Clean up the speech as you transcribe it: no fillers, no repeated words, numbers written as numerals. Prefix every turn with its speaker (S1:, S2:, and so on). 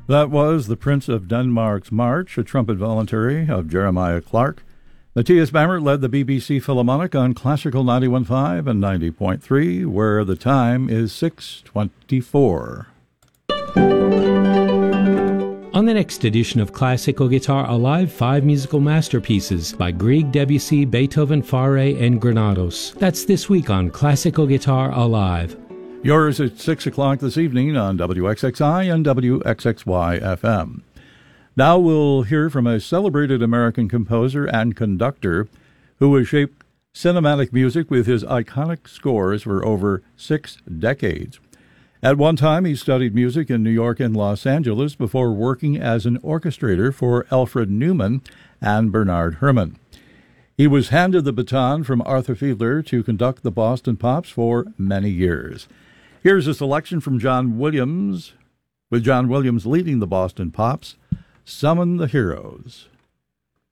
S1: That was The Prince of Denmark's March, a trumpet voluntary of Jeremiah Clarke. Matthias Bamert led the BBC Philharmonic on Classical 91.5 and 90.3, where the time is 6:24.
S2: On the next edition of Classical Guitar Alive, 5 musical masterpieces by Grieg, Debussy, Beethoven, Fauré, and Granados. That's this week on Classical Guitar Alive.
S1: Yours at 6 o'clock this evening on WXXI and WXXY FM. Now we'll hear from a celebrated American composer and conductor who has shaped cinematic music with his iconic scores for over 6 decades. At one time, he studied music in New York and Los Angeles before working as an orchestrator for Alfred Newman and Bernard Herrmann. He was handed the baton from Arthur Fiedler to conduct the Boston Pops for many years. Here's a selection from John Williams, with John Williams leading the Boston Pops, Summon the Heroes.